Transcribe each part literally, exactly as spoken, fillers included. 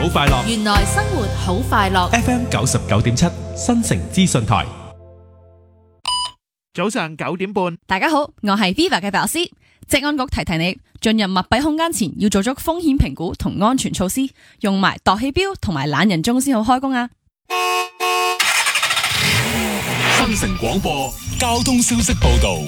好快樂。 原來生活好快樂。 F M 九十九點七新城資訊台。 早上九點半， 大家好，我係 Viva 嘅白師。職安局提提你，進入密閉空間前要做足風險評估同安全措施，用埋度氣錶同埋懶人鐘先好開工啊！ 新城廣播交通消息報道。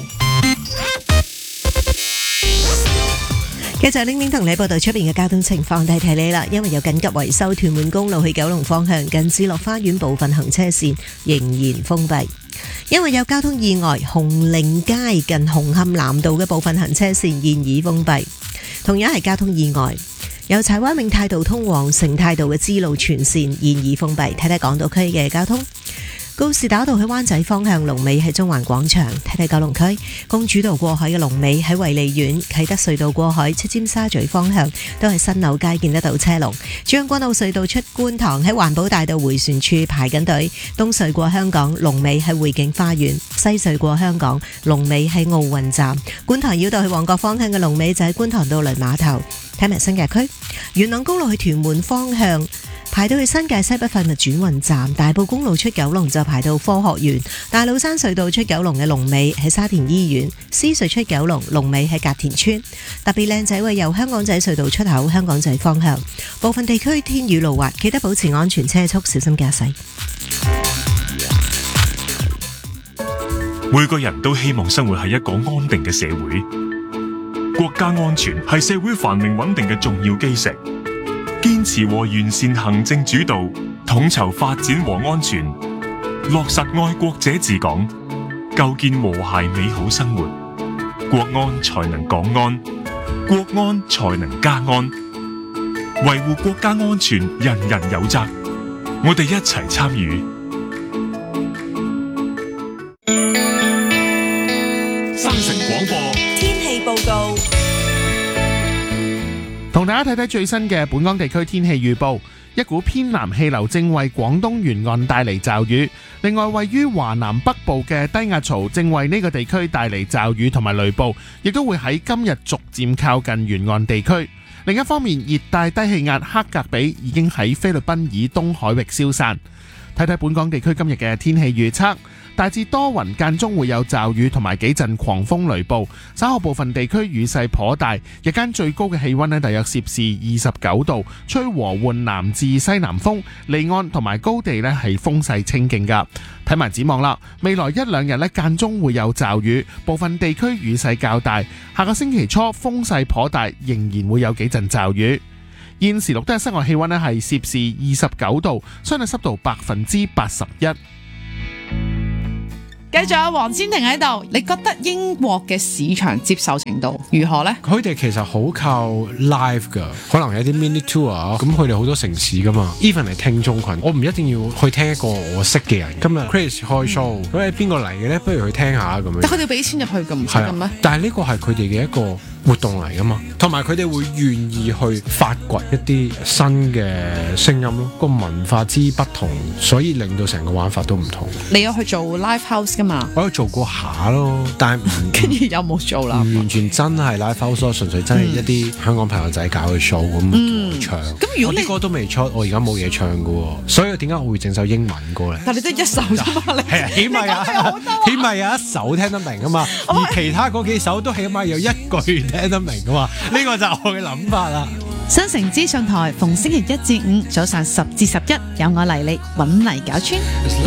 繼續拎拎同你報道出邊嘅交通情況，提提你啦，因為有緊急維修，屯門公路去九龍方向近置樂花園部分行車線仍然封閉。因為有交通意外，紅嶺街近紅磡南道嘅部分行車線現已封閉。同樣係交通意外，由柴灣永泰道通往成泰道嘅支路全線現已封閉。睇睇港島區嘅交通。告士打道去灣仔方向龍尾喺中環廣場，睇睇九龍區公主道過海嘅龍尾喺維利苑，啟德隧道過海出尖沙咀方向都係新樓街見得到車龍，將軍澳隧道出觀塘喺環保大道迴旋處排緊隊，東隧過香港龍尾喺匯景花園，西隧過香港龍尾喺奧運站，觀塘繞道去旺角方向嘅龍尾就喺觀塘渡輪碼頭。睇埋新界區元朗公路去屯門方向排到去新界西北廢物轉運站，大埔公路出九龍就排到科學園，大老山隧道出九龍嘅龍尾喺沙田醫院，獅隧出九龍龍尾喺隔田村。特別靚仔位由香港仔隧道出口香港仔方向，部分地區天雨路滑，記得保持安全車速，小心駕駛。 每個人都希望生活喺一個安定嘅社會，國家安全係社會繁榮穩定嘅重要基石。堅持和完善行政主導，統籌發展和安全，落實愛國者治港，構建和諧美好生活，國安才能港安，國安才能家安。維護國家安全，人人有責，我哋一齊參與。 新城廣播天氣報告。 同大家睇睇最新嘅本港地區天氣預報。一股偏南氣流正為廣東沿岸帶嚟驟雨，另外位於華南北部嘅低壓槽正為呢個地區帶嚟驟雨同埋雷暴，亦都會喺今日逐漸靠近沿岸地區。另一方面，熱帶低氣壓克格比已經喺菲律賓以東海域消散。睇睇本港地區今日嘅天氣預測。大致多雲，間中會有驟雨同埋幾陣狂風雷暴，稍後部分地區雨勢頗大。日間最高嘅氣溫呢，大約攝氏二十九度，吹和緩南至西南風，離岸同埋高地呢係風勢清勁噶。睇埋展望啦，未來一兩日呢間中會有驟雨，部分地區雨勢較大。下個星期初風勢頗大，仍然會有幾陣驟雨。現時錄得嘅室外氣溫呢係攝氏二十九度，相對濕度百分之八十一。 繼續有黃千婷喺度，你覺得英國嘅市場接受程度如何呢？ 佢哋其實好靠 live 噶，可能有啲 mini tour 啊，咁佢哋好多城市噶嘛。even 係聽眾群，我唔一定要去聽一個我識嘅人。今日 Chris 開 show，咁係邊個嚟嘅呢？不如去聽下咁樣。 但佢哋要俾錢入去咁唔使咁咩？ 但係呢個係佢哋嘅一個活動嚟噶嘛，同埋佢哋會願意去發掘一啲新嘅聲音咯。個文化之不同，所以令到成個玩法都唔同。 你有去做 live house 噶嘛？ 我有做過下咯，但係唔跟住有冇做啦？ 唔完全真係 live house 咯，純粹真係一啲香港朋友仔搞嘅 show 咁、嗯、唱。咁如果你啲歌都未出，我而家冇嘢唱噶喎，所以點解我會整首英文歌咧？ 但係你得一首啫嘛，你係啊，起碼有起碼有一首聽得明啊嘛，而其他嗰幾首都起碼有一句聽得明噶嘛，呢、這個就係我嘅諗法啦。 新城資訊台逢星期一至五早上十至十一，有我黎力揾泥搞村。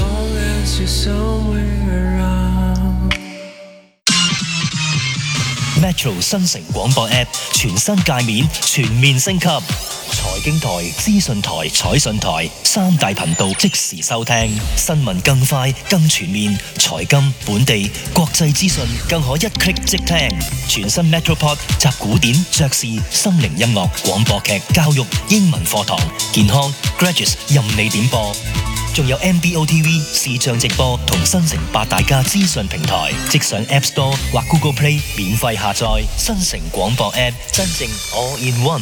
Metro 新城廣播 App 全新界面全面升級，財經台、資訊台、彩訊台三大頻道即時收聽，新聞更快更全面，財金、本地、國際資訊更可一 click 即聽。全新 Metropod 集古典、爵士、心靈音樂、廣播劇、教育、英文課堂、健康、Graduates 任你點播。仲有 M B O T V 視像直播同新城八大家資訊平台，即上 App Store 或 Google Play 免費下載新城廣播 App， 真正 All in One。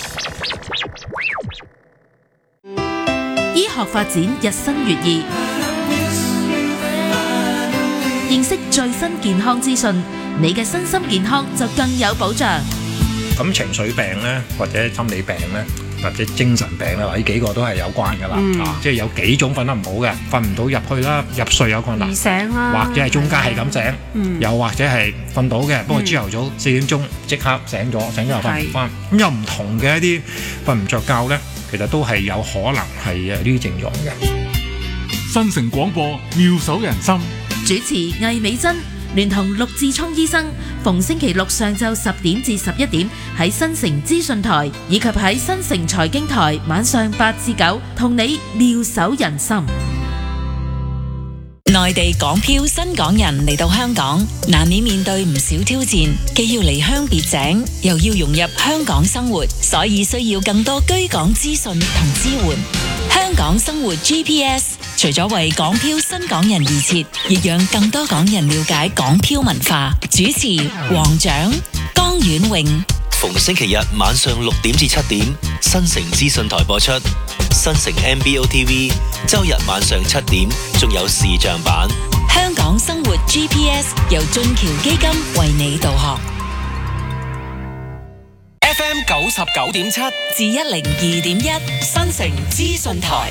醫學發展日新月異，認識最新健康資訊，你嘅身心健康就更有保障。 咁情緒病咧，或者心理病咧， 或者精神病啦，呢幾個都係有關㗎啦。 嗯啊，即係有幾種瞓得唔好嘅，瞓唔到入去啦，入睡有困難， 易醒啦， 或者係中間係咁醒， 嗯又或者係瞓到嘅，不過朝頭早四點鐘即刻醒咗，醒咗又瞓唔翻。咁有唔同嘅一啲瞓唔着覺咧，其實都係有可能係誒呢啲症狀嘅。 新城廣播妙手仁心， 主持魏美珍聯同陸志聰醫生，逢星期六上晝十點至十一點喺新城資訊台以及喺新城財經台晚上八至九，同你妙手仁心。 內地港漂新港人嚟到香港，難免面對唔少挑戰，既要離鄉別井，又要融入香港生活，所以需要更多居港資訊同支援。香港生活 G P S 除咗為港漂新港人而設，亦讓更多港人了解港漂文化。主持黃獎、江婉穎。 逢星期日晚上六點至七點，新城資訊台播出；新城 M B O T V 周日晚上七點，仲有視像版。 香港生活 G P S 由俊橋基金為你導航。 F M 九十九點七至一零二點一，新城資訊台。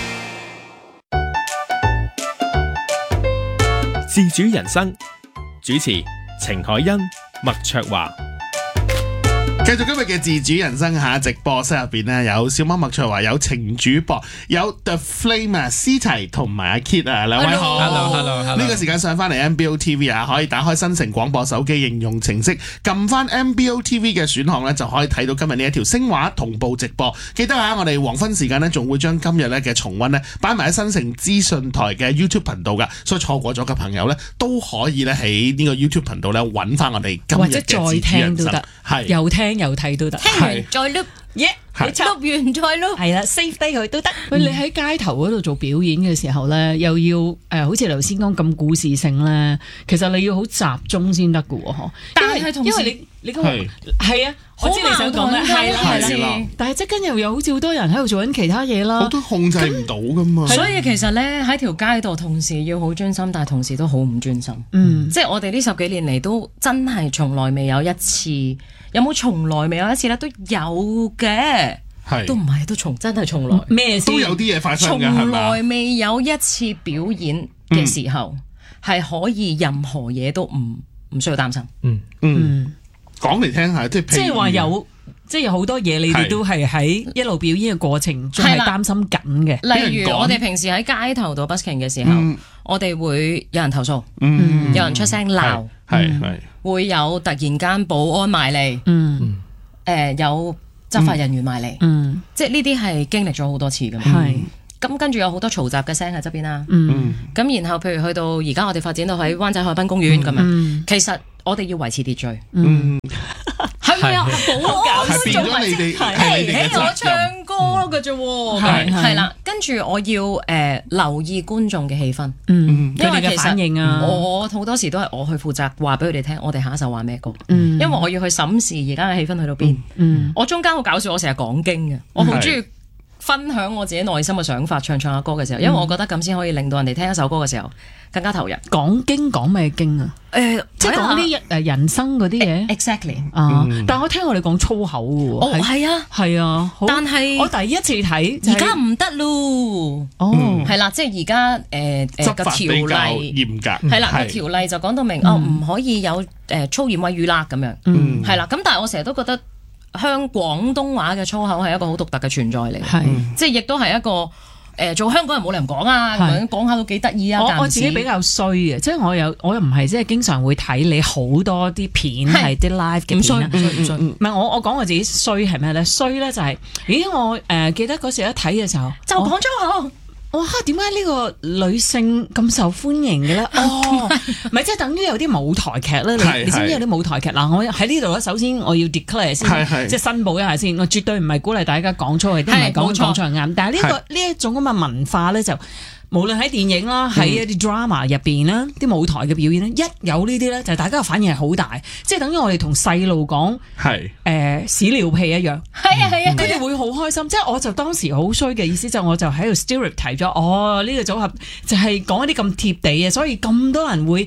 自主人生主持程海欣、麥卓華。 繼續今日嘅自主人生下直播室入邊呢，有小貓麥卓華，有程主播，有 The Flame 啊，思齊同埋阿 Kit 啊，兩位好。 Hello，Hello，Hello。 呢個時間上翻嚟 M B O T V 啊，可以打開新城廣播手機應用程式，撳翻 M B O T V 嘅選項呢，就可以睇到今日呢一條聲畫同步直播。記得啊，我哋黃昏時間呢，仲會將今日呢嘅重溫呢擺埋喺新城資訊台嘅 YouTube 頻道噶，所以錯過咗嘅朋友呢，都可以呢喺呢個 YouTube 頻道呢揾翻我哋今日嘅自主人生。 或者再聽都得， 係又聽又睇都得。 聽完再碌，耶！碌完再碌， 係啦 ，save 低佢都得。喂，你喺街頭嗰度做表演嘅時候咧，又要誒、呃，好似頭先講咁故事性咧，其實你要好集中先得㗎喎，嗬。 但係同時， 因為你你嗰個係啊，我知你想講咩，係啦係啦。但係即跟又有好似好多人喺度做緊其他嘢啦， 我都控制唔到噶嘛。 所以其實咧喺條街度，同時要好專心，但係同時都好唔專心。 嗯， 即係我哋呢十幾年嚟都真係從來未有一次。有冇從來未有一次咧？都有嘅，都唔係都從真係從來咩都有啲嘢發生嘅，係從來未有一次表演嘅時候係、嗯、可以任何嘢都唔唔需要擔心。 嗯嗯，講嚟聽下，即係即係話有，即係有好多嘢，你哋都係喺一路表演嘅過程中係擔心緊嘅。 例如我哋平時喺街頭度 busking 嘅時候，嗯、我哋會有人投訴， 嗯、 有人出聲鬧， 係係。 會有突然間保安埋嚟， 嗯， 誒、呃、有執法人員埋嚟， 嗯， 即係呢啲係經歷咗好多次㗎嘛， 係。 咁跟住有好多嘈雜嘅聲喺側邊啦， 嗯， 咁然後譬如去到而家我哋發展到喺灣仔海濱公園咁樣， 嗯， 其實我哋要維持秩序， 嗯， 係啊，好搞笑， 變咗你哋係你哋嘅責任。 我唱歌咯嘅啫喎，係係啦，跟住我要誒、呃、留意觀眾嘅氣氛， 嗯， 因為其實反應啊， 我好多時都係我去負責話俾佢哋聽，我哋下一首話咩歌， 嗯， 因為我要去審視而家嘅氣氛去到邊， 嗯， 我中間好搞笑，我成日講經嘅，我好中意分享我自己內心嘅想法，唱唱下歌嘅時候，因為我覺得咁先可以令到人哋聽一首歌嘅時候更加投入。 講經講咩經啊？ 誒， 即係講啲誒人生嗰啲嘢。 Exactly 啊！但係我聽我哋講粗口嘅喎。 哦，係啊， 係啊。 但係我第一次睇， 而家唔得咯。 哦， 係啦，即係而家誒誒個條例嚴格， 係啦個條例就講到明哦，唔可以有誒粗言穢語啦咁樣。 嗯， 係啦。咁但係我成日都覺得。香廣東話嘅粗口係一個好獨特嘅存在嚟， 係即係亦都係一個誒、呃、做香港人冇理由講啊，咁樣講下都幾得意啊！ 我我自己比較衰嘅，即係我有我又唔係即係經常會睇你好多啲片係啲 live 嘅片， 唔衰唔衰唔衰， 唔係我我講我自己衰係咩咧？衰咧就係、是，咦我誒、呃、記得嗰時一睇嘅時候就講粗口。 哇！點解呢個女性咁受歡迎嘅咧？哦，唔係即係等於有啲舞台劇咧，你你知唔知有啲舞台劇嗱？我喺呢度咧，首先我要 declare 先，即係申報一下先。我絕對唔係鼓勵大家講粗口，都唔係講講粗口啱。但係呢、呢個呢一種咁嘅文化咧就。無論喺電影啦，喺一啲 drama 入邊啦，啲、嗯、舞台嘅表演咧，一有呢啲咧，就係大家嘅反應係好大，即係等於我哋同細路講係誒屎尿屁一樣， 係啊係啊， 佢哋會好開心。即係我就當時好衰嘅意思，就我就喺度 stereotype 咗，哦呢、呢個組合就係講一啲咁貼地嘅，所以咁多人會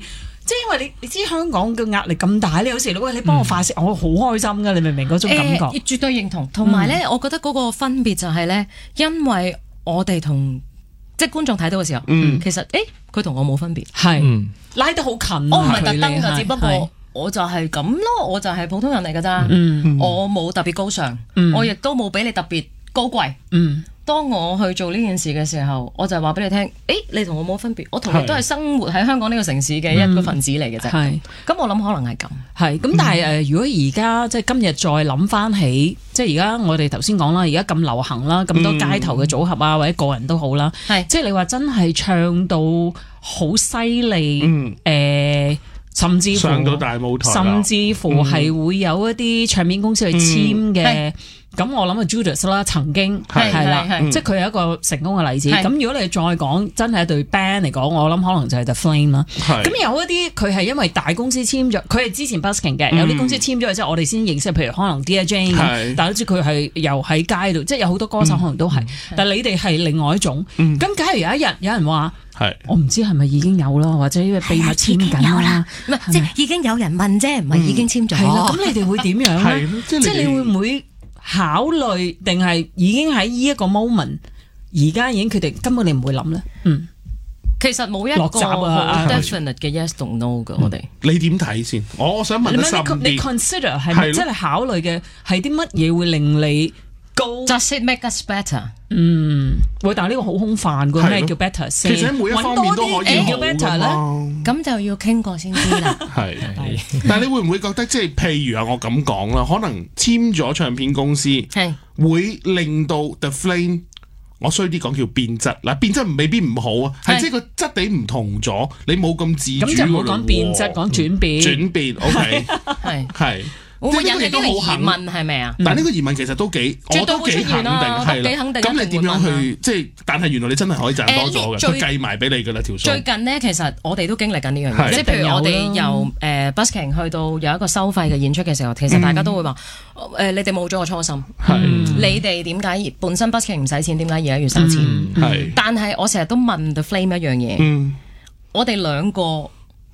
即係因為你你知香港嘅壓力咁大，你有時喂你幫我發泄，我好開心㗎，你明唔明嗰種感覺？ 誒絕對認同。同埋咧，我覺得嗰個分別就係咧，因為我哋同即係觀眾睇到嘅時候，其實誒佢同我冇分別， 係拉得好近。 我唔係特登㗎， 係只不過我就係咁咯，我就係普通人嚟㗎咋。我冇特別高尚，我亦都冇俾你特別高貴。當我去做呢件事嘅時候，我就話俾你聽，誒，你同我冇分別，我同你都係生活喺香港呢個城市嘅一個分子嚟嘅啫。係，咁我諗可能係咁。 係，咁但係誒，如果而家即係今日再諗翻起，即係而家我哋頭先講啦，而家咁流行啦，咁多街頭嘅組合啊，或者個人都好啦，係，即係你話真係唱到好犀利，誒，甚至乎上到大舞台， 甚至乎係會有一啲唱片公司去簽嘅。咁我諗啊 Judas 啦，曾經係啦，即係佢係一個成功嘅例子。咁如果你再講真係一隊 band 嚟講，我諗可能就係 The Flame 啦。咁有一啲佢係因為大公司簽咗，佢係之前 busking 嘅，有啲公司簽咗之後，我哋先認識。譬如可能 Dear Jane 咁，但係好似佢係又喺街度，即係有好多歌手可能都係。但係你哋係另外一種。咁假如有一日有人話，我唔知係咪已經有咯，或者秘密簽緊啦， 唔係即係已經有人問啫，唔係已經簽咗。 係啦，咁你哋會點樣咧？即係你會唔會考慮定係已經喺呢一個 moment， 而家已經決定，根本你唔會諗咧。嗯， 其實冇一個好 definite 嘅 yes 同 no 嘅，我哋。 你點睇先？我我想問得深啲。 你 consider 係咪真係考慮嘅係啲乜嘢會令你高 ？Does it make us better？ 嗯，喂，但係呢個好空泛嘅，咩叫 better 先？ 其實每一方面都可以好㗎嘛。 咁就要傾過先知啦。 係，但係你會唔會覺得即係譬如啊，我咁講啦，可能簽咗唱片公司係會令到 The Flame， 我衰啲講叫變質嗱，變質未必唔好啊，係即係個質地唔同咗，你冇咁自主。 咁就唔好講變質，講轉變。 轉變 OK 係係。 會唔會引起呢個疑問係咪啊？ 但係呢個疑問其實都幾，我都幾肯定係啦。咁你點樣去即係？但係原來你真係可以賺多咗嘅，佢計埋俾你㗎啦條數。 最近呢，其實我哋都經歷緊呢樣嘢，即係譬如我哋由誒 busking 去到有一個收費嘅演出嘅時候，其實大家都會話誒，你哋冇咗個初心。你哋點解本身 busking 唔使錢，點解而家要收錢？係。但係我成日都問 The Flame 一樣嘢。我哋兩個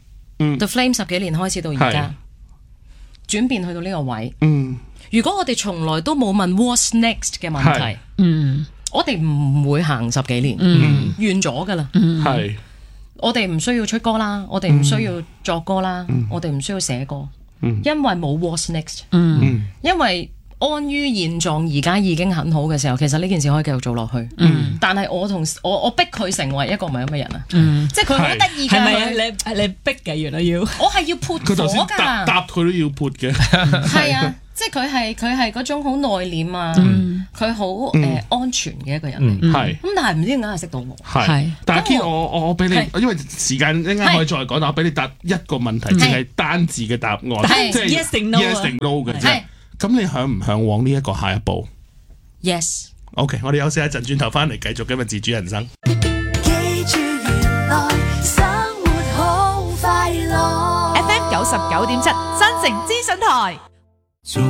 The Flame 十幾年開始到而家。轉變去到呢個位，嗯，如果我哋從來都冇問 What's next 嘅問題，嗯，我哋唔會行十幾年，嗯，完咗噶啦，係，我哋唔需要出歌啦，我哋唔需要作歌啦，我哋唔需要寫歌，因為冇 What's next，嗯，因為安於現狀而家已經很好嘅時候，其實呢件事可以繼續做落去，嗯，但係我同我我逼佢成為一個唔係咁嘅人啊，嗯，即係佢好得意㗎，係咪啊？你你逼嘅原來要，我係要潑火㗎， 答答佢都要潑嘅， 係啊，即係佢係佢係嗰種好內斂啊，佢好誒安全嘅一個人嚟，係，咁但係唔知點解係識到我， 係，但係 Kit 我我俾你，因為時間一陣間可以再講，但我俾你答一個問題，淨係單字嘅答案，即係 yes 定 no 定 no 嘅啫。咁你向唔向往呢一個下一步 ？Yes。OK， 我哋休息一陣，轉頭翻嚟繼續今日自主人生。 記住原來生活好快樂。 F M 九十九點七，新城資訊台。